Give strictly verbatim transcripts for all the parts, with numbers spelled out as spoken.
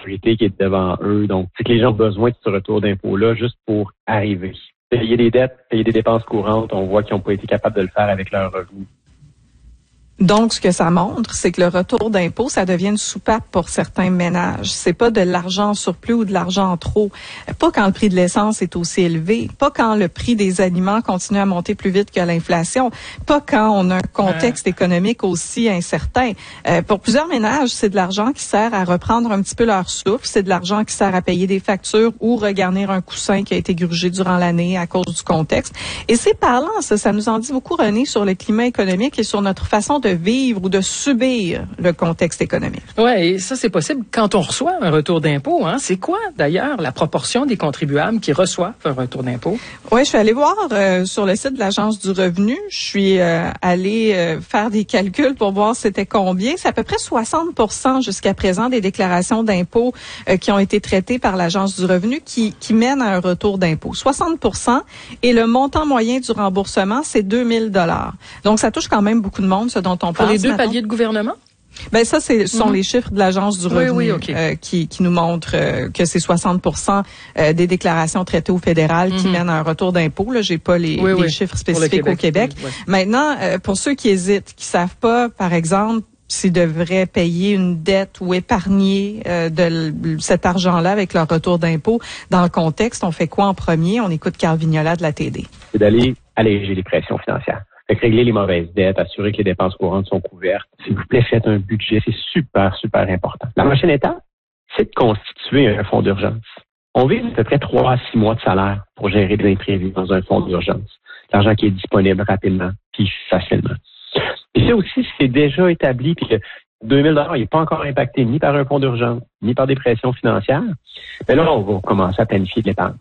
maturité qui est devant eux. Donc, c'est que les gens ont besoin de ce retour d'impôt-là juste pour arriver. Payer des dettes, payer des dépenses courantes, on voit qu'ils n'ont pas été capables de le faire avec leurs revenus. Donc, ce que ça montre, c'est que le retour d'impôt, ça devient une soupape pour certains ménages. C'est pas de l'argent en surplus ou de l'argent en trop. Pas quand le prix de l'essence est aussi élevé. Pas quand le prix des aliments continue à monter plus vite que l'inflation. Pas quand on a un contexte économique aussi incertain. Euh, pour plusieurs ménages, c'est de l'argent qui sert à reprendre un petit peu leur souffle. C'est de l'argent qui sert à payer des factures ou regarnir un coussin qui a été grugé durant l'année à cause du contexte. Et c'est parlant, ça. Ça nous en dit beaucoup, René, sur le climat économique et sur notre façon de de vivre ou de subir le contexte économique. Ouais, et ça c'est possible quand on reçoit un retour d'impôt. Hein. C'est quoi d'ailleurs la proportion des contribuables qui reçoivent un retour d'impôt? Oui, je suis allée voir euh, sur le site de l'Agence du revenu. Je suis euh, allée euh, faire des calculs pour voir c'était combien. C'est à peu près soixante pour cent jusqu'à présent des déclarations d'impôt euh, qui ont été traitées par l'Agence du revenu qui, qui mènent à un retour d'impôt. soixante pour cent et le montant moyen du remboursement, c'est deux mille dollars. Donc ça touche quand même beaucoup de monde, ce dont on Pour parle. les deux paliers de gouvernement? Ben ça, c'est, ce sont mm-hmm. les chiffres de l'Agence du revenu oui, oui, okay. euh, qui, qui nous montrent euh, que c'est soixante pour cent euh, des déclarations traitées au fédéral mm-hmm. qui mènent à un retour d'impôt. Là, j'ai pas les, oui, les oui. chiffres spécifiques Québec, au Québec. Oui. Maintenant, euh, pour ceux qui hésitent, qui savent pas, par exemple, s'ils devraient payer une dette ou épargner euh, de l- cet argent-là avec leur retour d'impôt, dans le contexte, on fait quoi en premier? On écoute Carl Vignola de la T D. C'est d'aller alléger les pressions financières. Fait que régler les mauvaises dettes, assurer que les dépenses courantes sont couvertes. S'il vous plaît, faites un budget. C'est super, super important. La prochaine étape, c'est de constituer un fonds d'urgence. On vise à peu près trois à six mois de salaire pour gérer des imprévus dans un fonds d'urgence. L'argent qui est disponible rapidement puis facilement. Et ça aussi, c'est déjà établi puis que deux mille dollars, il n'est pas encore impacté ni par un fonds d'urgence, ni par des pressions financières. Mais là, on va commencer à planifier de l'épargne.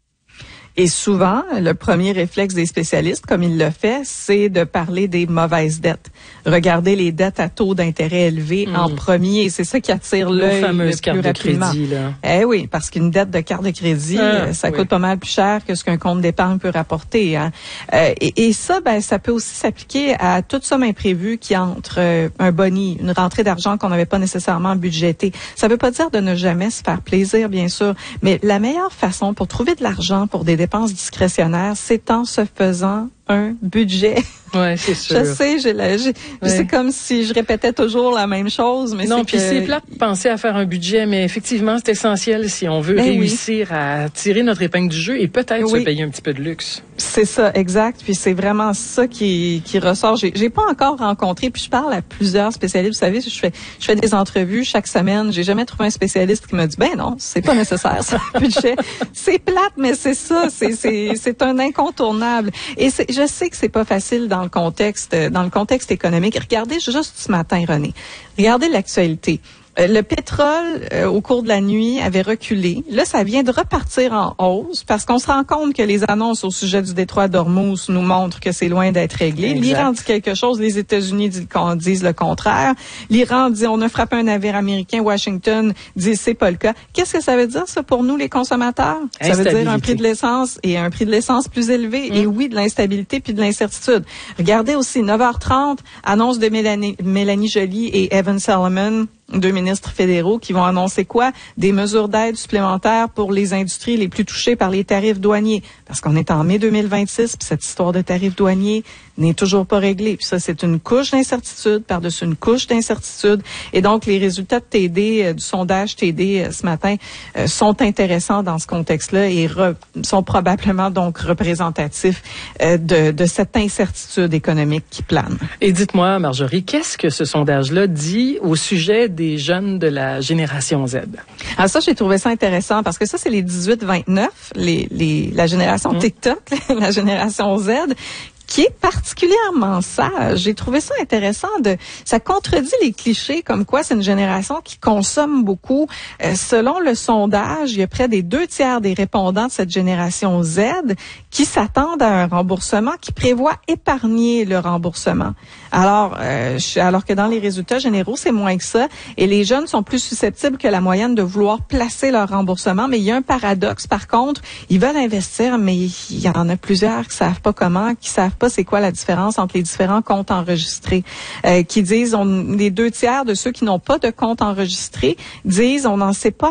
Et souvent, le premier réflexe des spécialistes, comme il le fait, c'est de parler des mauvaises dettes. Regarder les dettes à taux d'intérêt élevés mmh. en premier. C'est ça qui attire l'œil le plus carte rapidement. De crédit, là. Eh oui, parce qu'une dette de carte de crédit, ah, ça oui. coûte pas mal plus cher que ce qu'un compte d'épargne peut rapporter. Hein. Euh, et, et ça, ben, ça peut aussi s'appliquer à toute somme imprévue qui entre euh, un boni, une rentrée d'argent qu'on n'avait pas nécessairement budgétée. Ça veut pas dire de ne jamais se faire plaisir, bien sûr, mais la meilleure façon pour trouver de l'argent pour des dépenses discrétionnaires, c'est en se faisant un budget. Ouais, c'est sûr. Je sais, j'ai la, j'ai, ouais. c'est comme si je répétais toujours la même chose, mais non, c'est puis que... c'est plate de penser à faire un budget, mais effectivement, c'est essentiel si on veut ben réussir oui. à tirer notre épingle du jeu et peut-être oui. se payer un petit peu de luxe. C'est ça, exact. Puis c'est vraiment ça qui qui ressort. J'ai, j'ai pas encore rencontré, puis je parle à plusieurs spécialistes. Vous savez, je fais je fais des entrevues chaque semaine. J'ai jamais trouvé un spécialiste qui m'a dit ben non, c'est pas nécessaire ça, un budget. C'est plate, mais c'est ça. C'est c'est c'est un incontournable. Et c'est, je sais que c'est pas facile dans le contexte dans le contexte économique. Regardez juste ce matin, René. Regardez l'actualité. Le pétrole, euh, au cours de la nuit, avait reculé. Là, ça vient de repartir en hausse parce qu'on se rend compte que les annonces au sujet du détroit d'Ormuz nous montrent que c'est loin d'être réglé. Exact. L'Iran dit quelque chose, les États-Unis disent, disent le contraire. L'Iran dit on a frappé un navire américain. Washington dit c'est pas le cas. Qu'est-ce que ça veut dire, ça, pour nous, les consommateurs? Ça veut dire un prix de l'essence et un prix de l'essence plus élevé. Mmh. Et oui, de l'instabilité puis de l'incertitude. Regardez aussi, neuf heures trente, annonce de Mélanie, Mélanie Joly et Evan Solomon, deux ministres fédéraux qui vont annoncer quoi? Des mesures d'aide supplémentaires pour les industries les plus touchées par les tarifs douaniers. Parce qu'on est en mai deux mille vingt-six, puis cette histoire de tarifs douaniers n'est toujours pas réglée. Puis ça, c'est une couche d'incertitude par-dessus une couche d'incertitude. Et donc, les résultats de T D, euh, du sondage T D euh, ce matin, euh, sont intéressants dans ce contexte-là et re, sont probablement donc représentatifs euh, de, de cette incertitude économique qui plane. Et dites-moi, Marjorie, qu'est-ce que ce sondage-là dit au sujet des jeunes de la génération Z? Alors ça, j'ai trouvé ça intéressant parce que ça, c'est les dix-huit vingt-neuf, les, les, la génération mmh. TikTok, la génération Z, qui est particulièrement sage. J'ai trouvé ça intéressant. De, ça contredit les clichés comme quoi c'est une génération qui consomme beaucoup. Euh, selon le sondage, il y a près des deux tiers des répondants de cette génération Z qui s'attendent à un remboursement, qui prévoient épargner le remboursement. Alors, euh, alors que dans les résultats généraux, c'est moins que ça. Et les jeunes sont plus susceptibles que la moyenne de vouloir placer leur remboursement. Mais il y a un paradoxe. Par contre, ils veulent investir, mais il y en a plusieurs qui savent pas comment, qui savent pas c'est quoi la différence entre les différents comptes enregistrés, euh, qui disent, on, les deux tiers de ceux qui n'ont pas de compte enregistré disent, on n'en sait pas